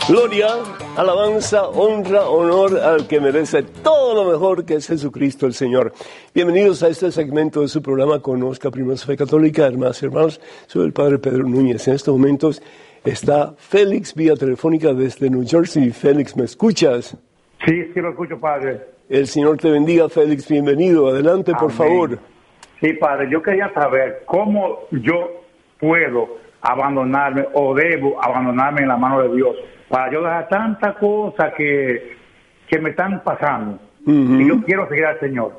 Gloria, alabanza, honra, honor al que merece todo lo mejor, que es Jesucristo el Señor. Bienvenidos a este segmento de su programa Conozca Primero su Fe Católica. Hermanas y hermanos, soy el Padre Pedro Núñez. En estos momentos está Félix vía telefónica desde New Jersey. Félix, ¿me escuchas? Sí, lo escucho, Padre. El Señor te bendiga, Félix. Bienvenido. Adelante, por favor. Sí, Padre, yo quería saber cómo yo puedo abandonarme o debo abandonarme en la mano de Dios para yo dejar tantas cosas que me están pasando. Y yo quiero seguir al Señor.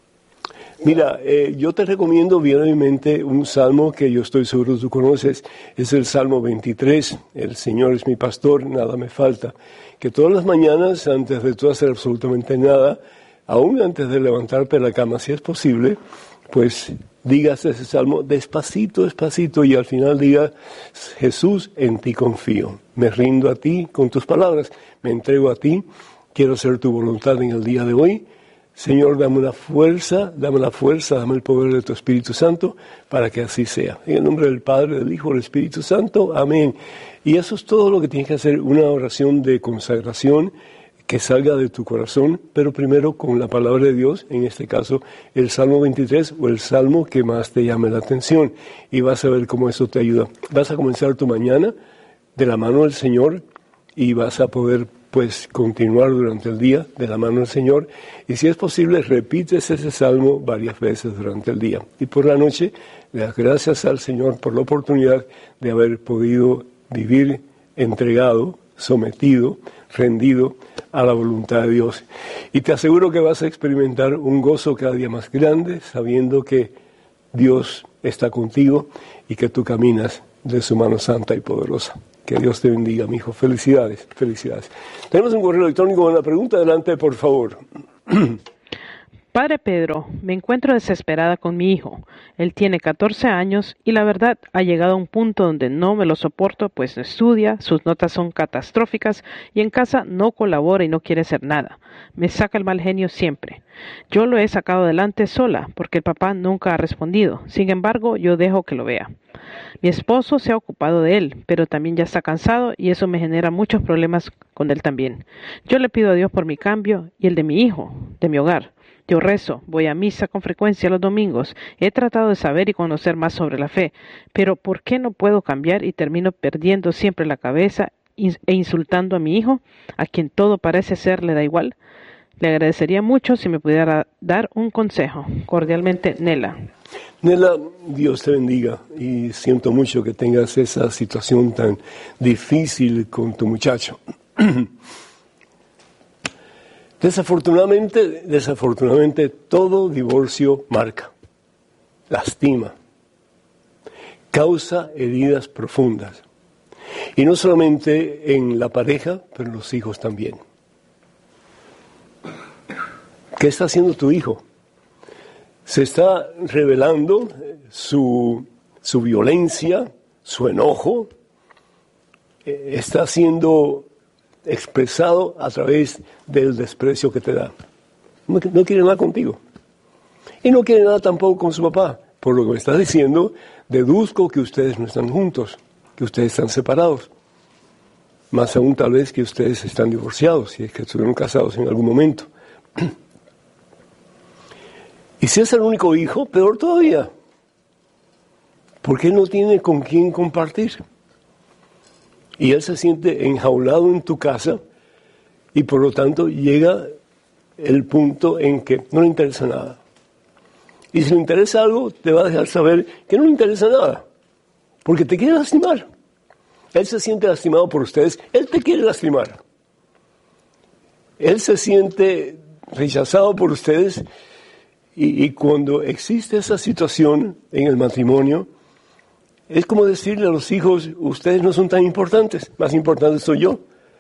Mira, yo te recomiendo brevemente un salmo que yo estoy seguro tú conoces. Es el Salmo 23. El Señor es mi pastor, nada me falta. Que todas las mañanas, antes de tú hacer absolutamente nada, aún antes de levantarte de la cama, si es posible, pues digas ese salmo despacito, despacito, y al final digas: Jesús, en ti confío. Me rindo a ti con tus palabras, me entrego a ti, quiero hacer tu voluntad en el día de hoy. Señor, dame la fuerza, dame el poder de tu Espíritu Santo para que así sea. En el nombre del Padre, del Hijo, del Espíritu Santo. Amén. Y eso es todo lo que tienes que hacer, una oración de consagración que salga de tu corazón, pero primero con la palabra de Dios, en este caso el Salmo 23 o el Salmo que más te llame la atención. Y vas a ver cómo eso te ayuda. Vas a comenzar tu mañana de la mano del Señor y vas a poder pues continuar durante el día de la mano del Señor, y si es posible repites ese salmo varias veces durante el día, y por la noche le das gracias al Señor por la oportunidad de haber podido vivir entregado, sometido, rendido a la voluntad de Dios. Y te aseguro que vas a experimentar un gozo cada día más grande, sabiendo que Dios está contigo y que tú caminas de su mano santa y poderosa. Que Dios te bendiga, mi hijo. Felicidades, felicidades. Tenemos un correo electrónico con una pregunta. Adelante, por favor. Padre Pedro, me encuentro desesperada con mi hijo. Él tiene 14 años y la verdad ha llegado a un punto donde no me lo soporto, pues no estudia, sus notas son catastróficas y en casa no colabora y no quiere hacer nada. Me saca el mal genio siempre. Yo lo he sacado adelante sola porque el papá nunca ha respondido. Sin embargo, yo dejo que lo vea. Mi esposo se ha ocupado de él, pero también ya está cansado y eso me genera muchos problemas con él también. Yo le pido a Dios por mi cambio y el de mi hijo, de mi hogar. Yo rezo, voy a misa con frecuencia los domingos. He tratado de saber y conocer más sobre la fe, pero ¿por qué no puedo cambiar y termino perdiendo siempre la cabeza e insultando a mi hijo, a quien todo parece ser le da igual? Le agradecería mucho si me pudiera dar un consejo. Cordialmente, Nela. Nela, Dios te bendiga y siento mucho que tengas esa situación tan difícil con tu muchacho. Desafortunadamente, todo divorcio marca, lastima, causa heridas profundas. Y no solamente en la pareja, pero en los hijos también. ¿Qué está haciendo tu hijo? Se está revelando su violencia, su enojo, está siendo expresado a través del desprecio que te da. No quiere nada contigo. Y no quiere nada tampoco con su papá. Por lo que me estás diciendo, deduzco que ustedes no están juntos, que ustedes están separados. Más aún tal vez que ustedes están divorciados, si es que estuvieron casados en algún momento. Y si es el único hijo, peor todavía. Porque él no tiene con quién compartir. Y él se siente enjaulado en tu casa y por lo tanto llega el punto en que no le interesa nada. Y si le interesa algo, te va a dejar saber que no le interesa nada, porque te quiere lastimar. Él se siente lastimado por ustedes, él te quiere lastimar. Él se siente rechazado por ustedes y cuando existe esa situación en el matrimonio, es como decirle a los hijos: ustedes no son tan importantes, más importante soy yo.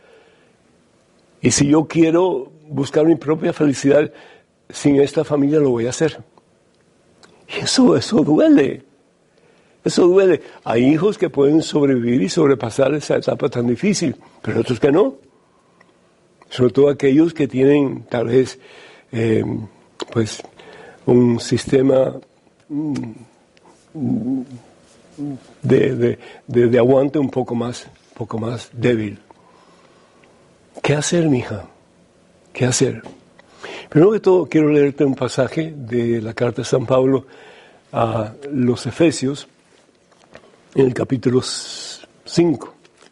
Y si yo quiero buscar mi propia felicidad sin esta familia, lo voy a hacer. Y eso duele. Eso duele. Hay hijos que pueden sobrevivir y sobrepasar esa etapa tan difícil, pero otros que no. Sobre todo aquellos que tienen tal vez pues un sistema de aguante un poco más débil. ¿Qué hacer, mija? ¿Qué hacer? Primero que todo, quiero leerte un pasaje de la carta de San Pablo a los Efesios, en el capítulo 5.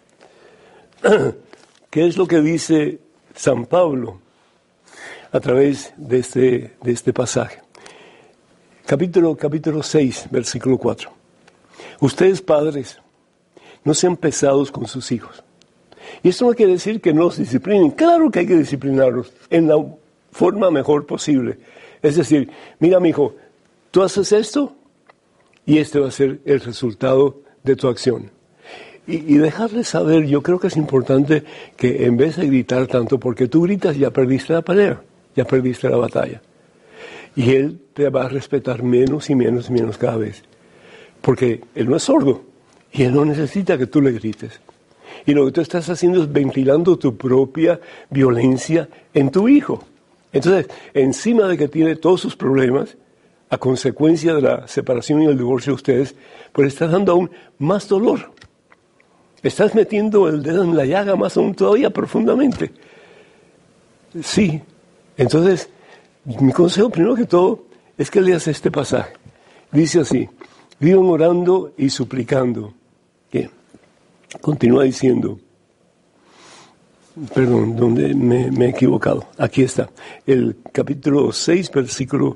¿Qué es lo que dice San Pablo a través de este pasaje? Capítulo 6, versículo 4. Ustedes, padres, no sean pesados con sus hijos. Y esto no quiere decir que no los disciplinen. Claro que hay que disciplinarlos en la forma mejor posible. Es decir, mira, mi hijo, tú haces esto y este va a ser el resultado de tu acción. Y dejarles saber, yo creo que es importante que en vez de gritar tanto, porque tú gritas, ya perdiste la pelea, ya perdiste la batalla. Y él te va a respetar menos y menos y menos cada vez. Porque él no es sordo y él no necesita que tú le grites. Y lo que tú estás haciendo es ventilando tu propia violencia en tu hijo. Entonces, encima de que tiene todos sus problemas, a consecuencia de la separación y el divorcio de ustedes, pues estás dando aún más dolor. Estás metiendo el dedo en la llaga más aún todavía profundamente. Sí. Entonces, mi consejo primero que todo es que leas este pasaje. Dice así: vivan orando y suplicando. ¿Qué? Continúa diciendo, perdón, donde me he equivocado. Aquí está, el capítulo 6, versículo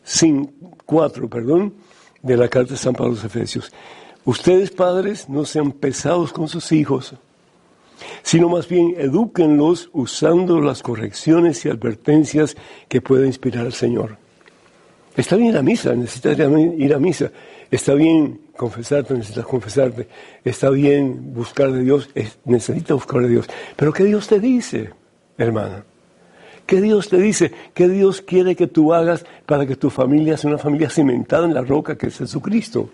4, de la carta de San Pablo a los Efesios. Ustedes, padres, no sean pesados con sus hijos, sino más bien edúquenlos usando las correcciones y advertencias que pueda inspirar al Señor. Está bien ir a misa, necesitas ir a misa. Está bien confesarte, necesitas confesarte. Está bien buscar de Dios, necesitas buscar de Dios. Pero ¿qué Dios te dice, hermana? ¿Qué Dios te dice? ¿Qué Dios quiere que tú hagas para que tu familia sea una familia cimentada en la roca que es Jesucristo?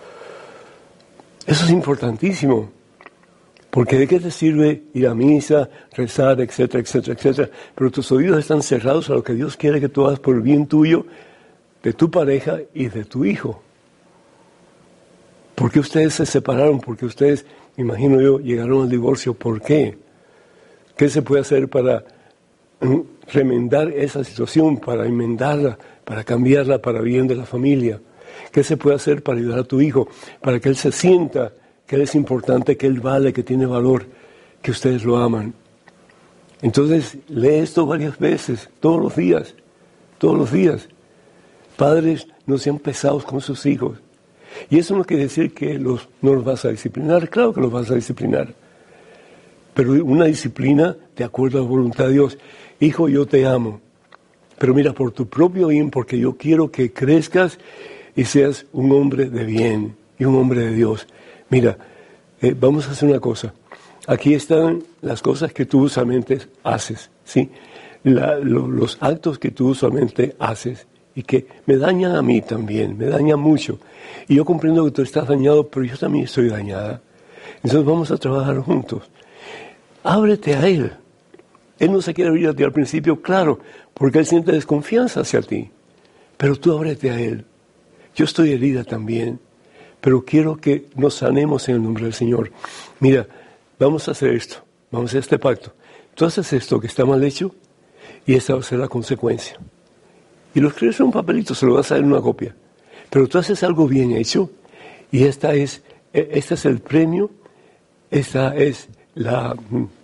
Eso es importantísimo. Porque ¿de qué te sirve ir a misa, rezar, etcétera, etcétera, etcétera? Pero tus oídos están cerrados a lo que Dios quiere que tú hagas por el bien tuyo, de tu pareja y de tu hijo. ¿Por qué ustedes se separaron? ¿Por qué ustedes, me imagino yo, llegaron al divorcio? ¿Por qué? ¿Qué se puede hacer para remendar esa situación, para enmendarla, para cambiarla para bien de la familia? ¿Qué se puede hacer para ayudar a tu hijo? Para que él se sienta que él es importante, que él vale, que tiene valor, que ustedes lo aman. Entonces, lee esto varias veces, todos los días, todos los días. Padres, no sean pesados con sus hijos. Y eso no quiere decir que no los vas a disciplinar. Claro que los vas a disciplinar. Pero una disciplina de acuerdo a la voluntad de Dios. Hijo, yo te amo. Pero mira, por tu propio bien, porque yo quiero que crezcas y seas un hombre de bien y un hombre de Dios. Mira, vamos a hacer una cosa. Aquí están las cosas que tú usualmente haces, ¿sí? Los actos que tú usualmente haces y que me dañan a mí también, me dañan mucho. Y yo comprendo que tú estás dañado, pero yo también estoy dañada. Entonces vamos a trabajar juntos. Ábrete a Él. Él no se quiere abrir a ti al principio, claro, porque Él siente desconfianza hacia ti. Pero tú ábrete a Él. Yo estoy herida también, pero quiero que nos sanemos en el nombre del Señor. Mira, vamos a hacer esto, vamos a hacer este pacto. Tú haces esto que está mal hecho y esta va a ser la consecuencia. Y lo escribes en un papelito, se lo vas a dar en una copia. Pero tú haces algo bien hecho y este es el premio, esta es la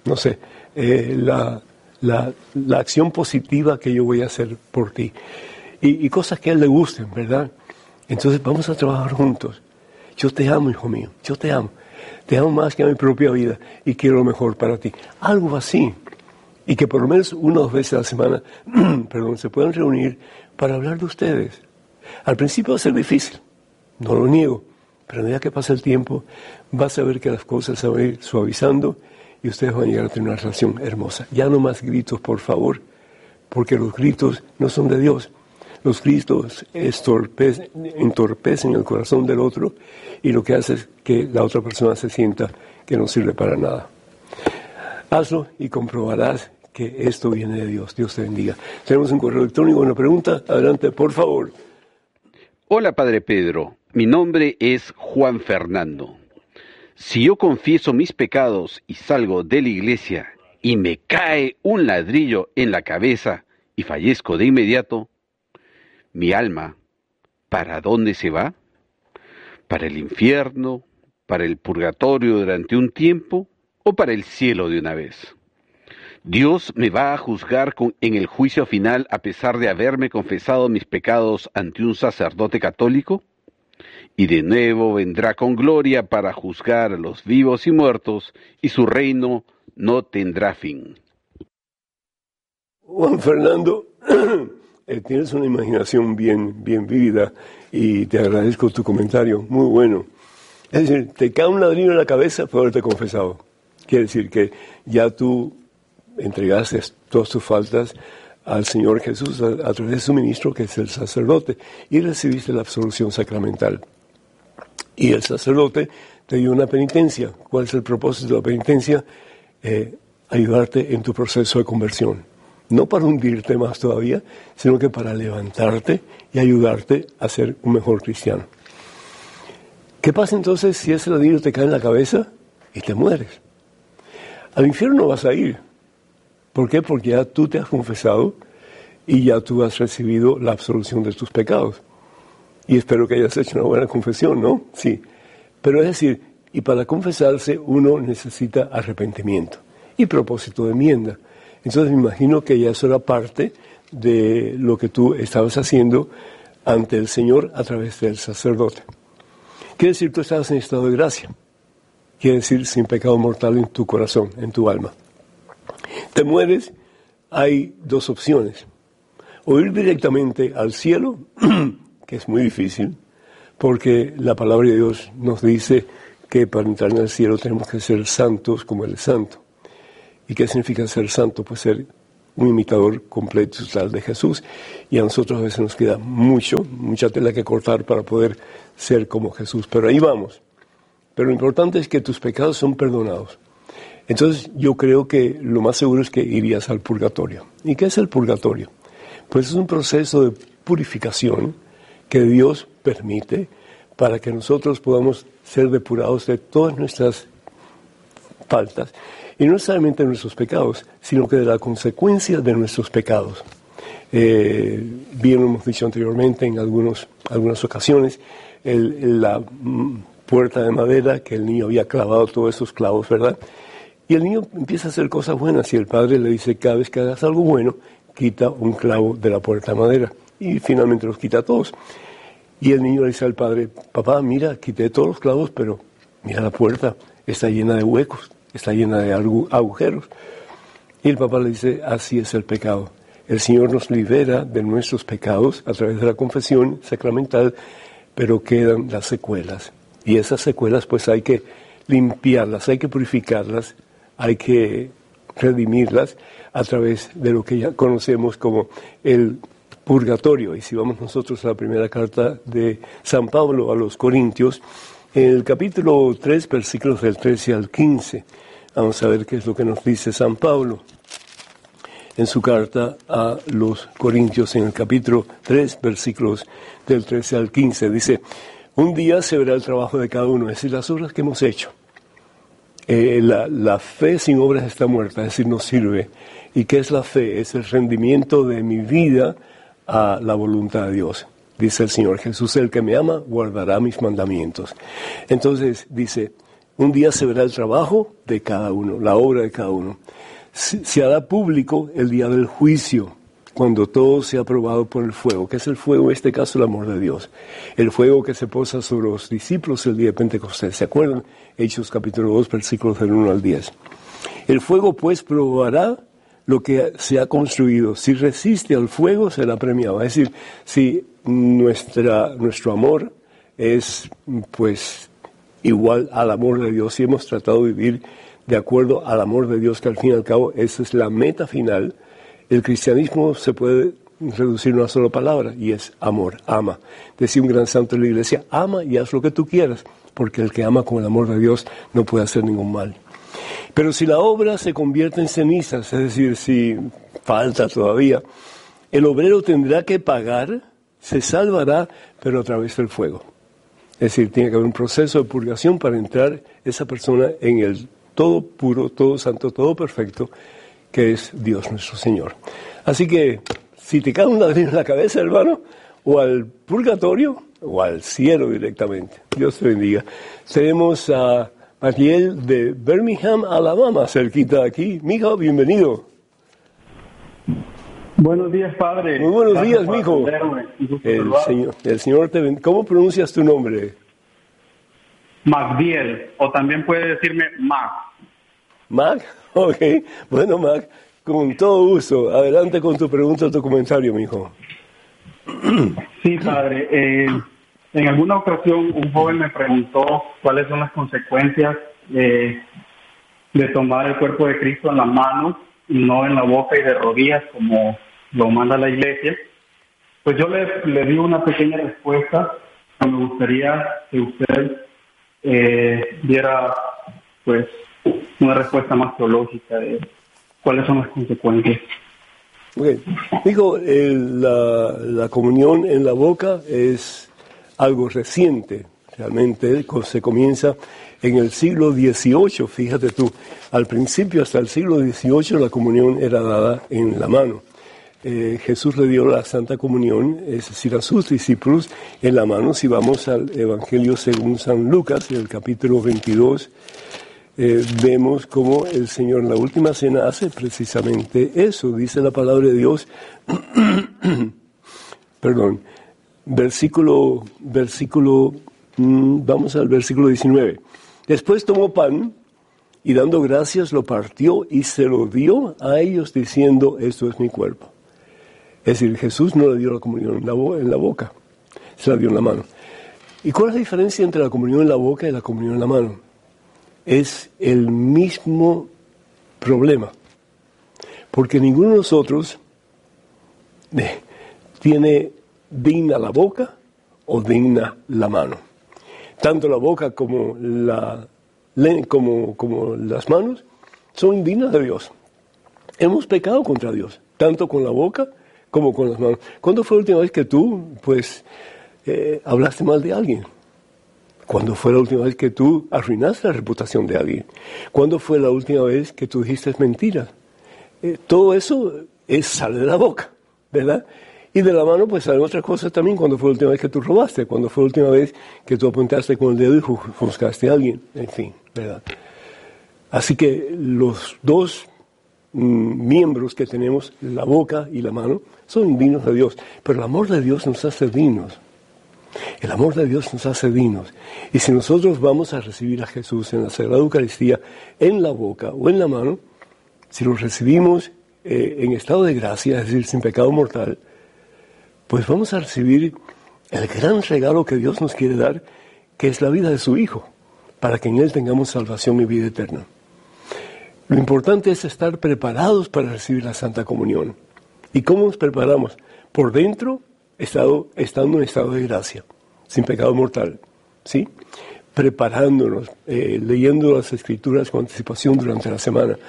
acción positiva que yo voy a hacer por ti. Y cosas que a él le gusten, ¿verdad? Entonces vamos a trabajar juntos. Yo te amo, hijo mío, yo te amo. Te amo más que a mi propia vida y quiero lo mejor para ti. Algo así. Y que por lo menos 1 o 2 veces a la semana, se puedan reunir para hablar de ustedes. Al principio va a ser difícil, no lo niego, pero a medida que pasa el tiempo, vas a ver que las cosas se van a ir suavizando y ustedes van a llegar a tener una relación hermosa. Ya no más gritos, por favor, porque los gritos no son de Dios. Los gritos entorpecen el corazón del otro y lo que hace es que la otra persona se sienta que no sirve para nada. Hazlo y comprobarás que esto viene de Dios. Dios te bendiga. Tenemos un correo electrónico, una pregunta. Adelante, por favor. Hola, Padre Pedro. Mi nombre es Juan Fernando. Si yo confieso mis pecados y salgo de la iglesia y me cae un ladrillo en la cabeza y fallezco de inmediato, mi alma, ¿para dónde se va? ¿Para el infierno? ¿Para el purgatorio durante un tiempo? ¿O para el cielo de una vez? ¿Dios me va a juzgar en el juicio final a pesar de haberme confesado mis pecados ante un sacerdote católico? Y de nuevo vendrá con gloria para juzgar a los vivos y muertos, y su reino no tendrá fin. Juan Fernando, tienes una imaginación bien vívida y te agradezco tu comentario, muy bueno. Es decir, te cae un ladrillo en la cabeza por haberte confesado. Quiere decir que ya tú entregaste todas tus faltas al Señor Jesús a través de su ministro, que es el sacerdote, y recibiste la absolución sacramental. Y el sacerdote te dio una penitencia. ¿Cuál es el propósito de la penitencia? Ayudarte en tu proceso de conversión. No para hundirte más todavía, sino que para levantarte y ayudarte a ser un mejor cristiano. ¿Qué pasa entonces si ese ladrillo te cae en la cabeza y te mueres? Al infierno no vas a ir. ¿Por qué? Porque ya tú te has confesado y ya tú has recibido la absolución de tus pecados. Y espero que hayas hecho una buena confesión, ¿no? Sí. Pero es decir, y para confesarse uno necesita arrepentimiento y propósito de enmienda. Entonces me imagino que ya eso era parte de lo que tú estabas haciendo ante el Señor a través del sacerdote. Quiere decir, tú estabas en estado de gracia. Quiere decir, sin pecado mortal en tu corazón, en tu alma. Te mueres, hay dos opciones. O ir directamente al cielo, que es muy difícil, porque la palabra de Dios nos dice que para entrar en el cielo tenemos que ser santos como Él es santo. ¿Y qué significa ser santo? Pues ser un imitador completo y total de Jesús. Y a nosotros a veces nos queda mucha tela que cortar para poder ser como Jesús. Pero ahí vamos. Pero lo importante es que tus pecados son perdonados. Entonces yo creo que lo más seguro es que irías al purgatorio. ¿Y qué es el purgatorio? Pues es un proceso de purificación que Dios permite para que nosotros podamos ser depurados de todas nuestras faltas. Y no necesariamente de nuestros pecados, sino que de la consecuencia de nuestros pecados. Bien lo hemos dicho anteriormente en algunas ocasiones, la puerta de madera que el niño había clavado todos esos clavos, ¿verdad? Y el niño empieza a hacer cosas buenas y el padre le dice, cada vez que hagas algo bueno, quita un clavo de la puerta de madera. Y finalmente los quita todos. Y el niño le dice al padre, papá, mira, quité todos los clavos, pero mira la puerta, está llena de huecos, está llena de agujeros. Y el papá le dice, así es el pecado. El Señor nos libera de nuestros pecados a través de la confesión sacramental, pero quedan las secuelas. Y esas secuelas pues hay que limpiarlas, hay que purificarlas, hay que redimirlas a través de lo que ya conocemos como el purgatorio. Y si vamos nosotros a la primera carta de San Pablo a los Corintios, en el capítulo 3, versículos del 13 al 15, vamos a ver qué es lo que nos dice San Pablo en su carta a los Corintios, en el capítulo 3, versículos del 13 al 15. Dice, un día se verá el trabajo de cada uno, es decir, las obras que hemos hecho. La fe sin obras está muerta, es decir, no sirve. ¿Y qué es la fe? Es el rendimiento de mi vida a la voluntad de Dios. Dice el Señor Jesús, el que me ama guardará mis mandamientos. Entonces dice, un día se verá el trabajo de cada uno, la obra de cada uno. Se hará público el día del juicio, cuando todo sea probado por el fuego. ¿Qué es el fuego? En este caso el amor de Dios. El fuego que se posa sobre los discípulos el día de Pentecostés. ¿Se acuerdan? Hechos capítulo 2, versículos del 1 al 10. El fuego pues probará lo que se ha construido. Si resiste al fuego será premiado. Es decir, si nuestro amor es pues igual al amor de Dios, si hemos tratado de vivir de acuerdo al amor de Dios, que al fin y al cabo esa es la meta final. El cristianismo se puede reducir a una sola palabra y es amor, ama. Decía un gran santo de la iglesia, ama y haz lo que tú quieras, porque el que ama con el amor de Dios no puede hacer ningún mal. Pero si la obra se convierte en cenizas, es decir, si falta todavía, el obrero tendrá que pagar, se salvará, pero a través del fuego. Es decir, tiene que haber un proceso de purgación para entrar esa persona en el todo puro, todo santo, todo perfecto, que es Dios nuestro Señor. Así que, si te cae un ladrillo en la cabeza, hermano, o al purgatorio, o al cielo directamente. Dios te bendiga. Tenemos a Mariel de Birmingham, Alabama, cerquita de aquí. Mijo, bienvenido. Buenos días, padre. Muy buenos días, mijo. El Señor te bendiga. ¿Cómo pronuncias tu nombre? Magdiel, o también puede decirme Mac. Mac, ok. Bueno, Mac, con todo gusto. Adelante con tu pregunta o tu comentario, mijo. Sí, padre. En alguna ocasión un joven me preguntó cuáles son las consecuencias de tomar el cuerpo de Cristo en las manos y no en la boca y de rodillas como lo manda la iglesia. Pues yo le di una pequeña respuesta. Me gustaría que usted diera pues una respuesta más teológica de cuáles son las consecuencias. Okay. Digo, la comunión en la boca es algo reciente, realmente se comienza en el siglo XVIII, fíjate tú, al principio hasta el siglo XVIII la comunión era dada en la mano. Jesús le dio la Santa Comunión, es decir, a sus discípulos en la mano. Si vamos al Evangelio según San Lucas, en el capítulo 22, vemos cómo el Señor en la última cena hace precisamente eso. Dice la palabra de Dios, perdón, vamos al versículo 19. Después tomó pan y dando gracias lo partió y se lo dio a ellos diciendo, esto es mi cuerpo. Es decir, Jesús no le dio la comunión en la boca, se la dio en la mano. ¿Y cuál es la diferencia entre la comunión en la boca y la comunión en la mano? Es el mismo problema, porque ninguno de nosotros tiene digna la boca o digna la mano. Tanto la boca como las manos son indignas de Dios. Hemos pecado contra Dios, tanto con la boca como con las manos. ¿Cuándo fue la última vez que tú, hablaste mal de alguien? ¿Cuándo fue la última vez que tú arruinaste la reputación de alguien? ¿Cuándo fue la última vez que tú dijiste mentiras? Todo eso sale de la boca, ¿verdad? Y de la mano, pues salen otras cosas también. ¿Cuándo fue la última vez que tú robaste? ¿Cuándo fue la última vez que tú apuntaste con el dedo y juzgaste a alguien? En fin, ¿verdad? Así que los dos miembros que tenemos, la boca y la mano, son dignos de Dios. Pero el amor de Dios nos hace dignos. El amor de Dios nos hace dignos. Y si nosotros vamos a recibir a Jesús en la Sagrada Eucaristía, en la boca o en la mano, si lo recibimos en estado de gracia, es decir, sin pecado mortal, pues vamos a recibir el gran regalo que Dios nos quiere dar, que es la vida de su Hijo, para que en Él tengamos salvación y vida eterna. Lo importante es estar preparados para recibir la Santa Comunión. ¿Y cómo nos preparamos? Por dentro, estando en estado de gracia, sin pecado mortal, ¿sí? Preparándonos, leyendo las Escrituras con anticipación durante la semana.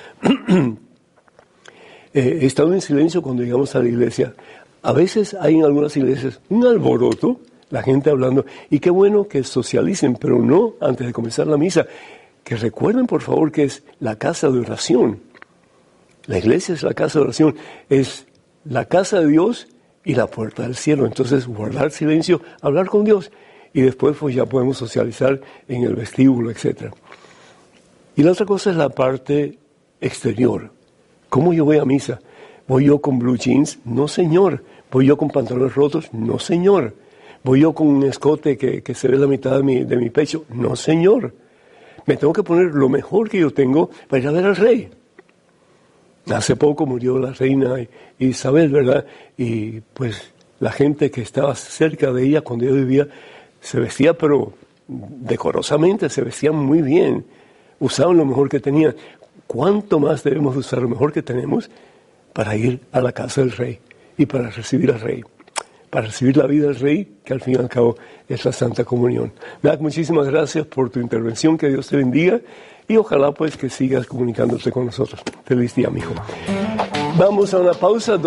Estando en silencio cuando llegamos a la iglesia. A veces hay en algunas iglesias un alboroto, la gente hablando, y qué bueno que socialicen, pero no antes de comenzar la misa. Que recuerden, por favor, que es la casa de oración. La iglesia es la casa de oración, es la casa de Dios y la puerta del cielo. Entonces, guardar silencio, hablar con Dios, y después pues ya podemos socializar en el vestíbulo, etc. Y la otra cosa es la parte exterior. ¿Cómo yo voy a misa? ¿Voy yo con blue jeans? No, señor. ¿Voy yo con pantalones rotos? No, señor. ¿Voy yo con un escote que se ve la mitad de mi pecho? No, señor. Me tengo que poner lo mejor que yo tengo para ir a ver al rey. Hace poco murió la reina Isabel, ¿verdad? Y pues la gente que estaba cerca de ella cuando ella vivía se vestía, pero decorosamente, se vestían muy bien. Usaban lo mejor que tenían. ¿Cuánto más debemos usar lo mejor que tenemos para ir a la casa del rey y para recibir al rey? Para recibir la vida del rey, que al fin y al cabo es la Santa Comunión. Mac, muchísimas gracias por tu intervención, que Dios te bendiga y ojalá pues que sigas comunicándote con nosotros. Feliz día, mijo. Vamos a una pausa,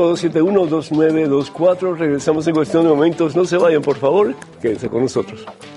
205-271-2924, regresamos en cuestión de momentos, no se vayan por favor, quédense con nosotros.